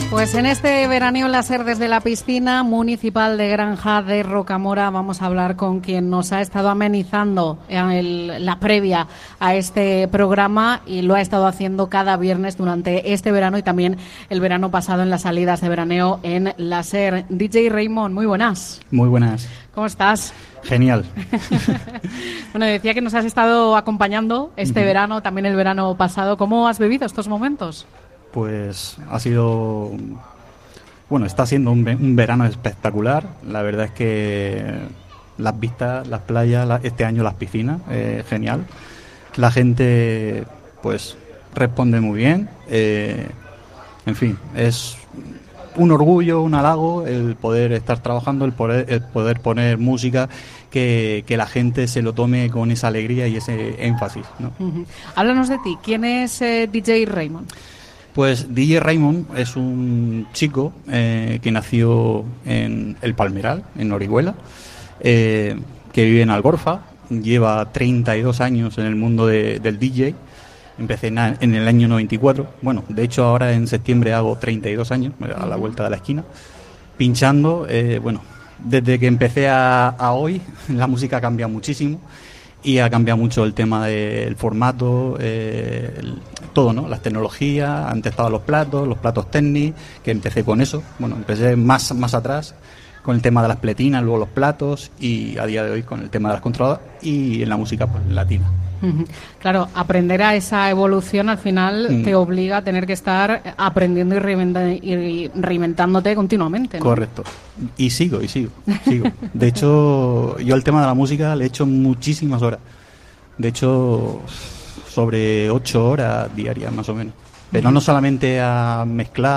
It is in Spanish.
Pues en este veraneo láser desde la piscina municipal de Granja de Rocamora vamos a hablar con quien nos ha estado amenizando la previa a este programa y lo ha estado haciendo cada viernes durante este verano y también el verano pasado en las salidas de veraneo en láser. DJ Raymond, muy buenas. Muy buenas. ¿Cómo estás? Genial. Bueno, decía que nos has estado acompañando este verano, también el verano pasado. ¿Cómo has vivido estos momentos? Pues ha sido... Bueno, está siendo un verano espectacular. La verdad es que las vistas, las playas, este año las piscinas, genial. La gente, pues, responde muy bien. En fin, es un orgullo, un halago el poder estar trabajando, el poder poner música que la gente se lo tome con esa alegría y ese énfasis, ¿no? Háblanos de ti. ¿Quién es DJ Raymond? Pues DJ Raymond es un chico que nació en El Palmeral, en Orihuela, que vive en Algorfa, lleva 32 años en el mundo del DJ. Empecé en el año 94, bueno, de hecho ahora en septiembre hago 32 años, a la vuelta de la esquina, pinchando. Bueno, desde que empecé a hoy la música ha cambiado muchísimo. Y ha cambiado mucho el tema del formato, todo, ¿no? Las tecnologías, antes estaban los platos Technics, que empecé con eso. Bueno, empecé más atrás con el tema de las pletinas, luego los platos y a día de hoy con el tema de las controladoras y en la música pues, latina. Claro, aprender a esa evolución al final te obliga a tener que estar aprendiendo y reinventándote continuamente, ¿no? Correcto. Y sigo. De hecho, yo al tema de la música le he hecho muchísimas horas. De hecho, sobre 8 horas diarias más o menos. Pero no solamente a mezclar